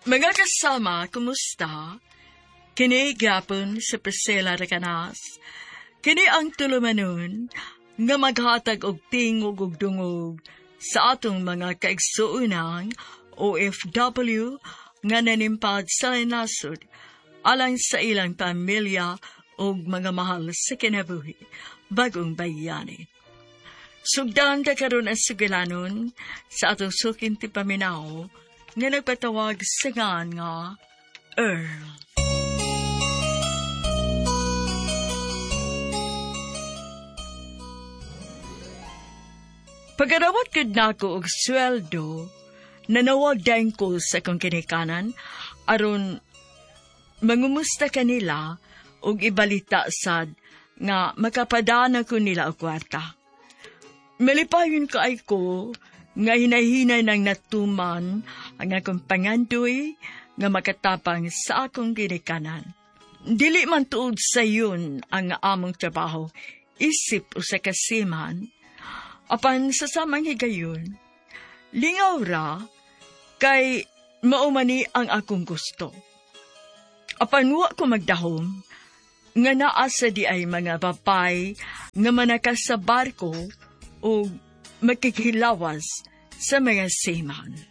Mga kasama, kumusta? Kini gyapon sa Priscilla Rekanas. Kini ang tulumanon nga maghatag og tingog ug dungog sa atong mga kaigsuunang OFW nga nanimpad sa nasod alang sa ilang pamilya ug mga mahal sa kinabuhi bagong bayani. Sugdan ka karon ang sugilanon sa atong sukin ti paminaw nga nagpatawag sa nga Earl. Pagarawat gud nako og sweldo, nanawag daing ko sa kong kinikanan aron mangumusta kanila og ibalita sad nga makapadana ko nila og kwarta. Malipayon kaay ko nga hinahinay ng natuman ang akong pangandoy nga makatapang sa akong ginikanan. Dili man tuod sa yun ang among trabaho, isip o sa kasiman, apan sa samang higayon, lingaw ra kay maumani ang akong gusto. Apan wa ko magdahom, nga naasa di ay mga babay nga manakas sa barko o makikilawas sa mga seaman.